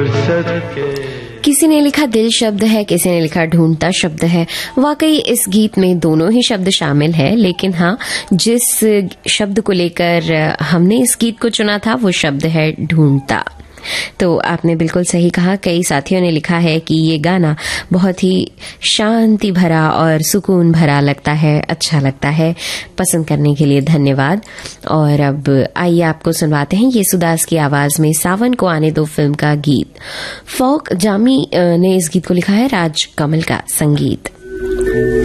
किसी ने लिखा दिल शब्द है, किसी ने लिखा ढूंढता शब्द है। वाकई इस गीत में दोनों ही शब्द शामिल है, लेकिन हाँ, जिस शब्द को लेकर हमने इस गीत को चुना था वो शब्द है ढूंढता। तो आपने बिल्कुल सही कहा। कई साथियों ने लिखा है कि ये गाना बहुत ही शांति भरा और सुकून भरा लगता है, अच्छा लगता है। पसंद करने के लिए धन्यवाद। और अब आइए आपको सुनवाते हैं येसुदास की आवाज में सावन को आने दो फिल्म का गीत। फोक जामी ने इस गीत को लिखा है, राज कमल का संगीत।